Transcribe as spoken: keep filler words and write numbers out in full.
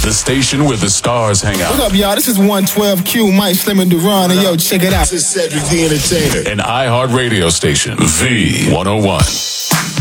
the station where the stars hang out. What up, y'all? This is one twelve Q, Mike Slim and Duran, and yo, check it out. This is Cedric the Entertainer. An iHeart radio station, V one oh one.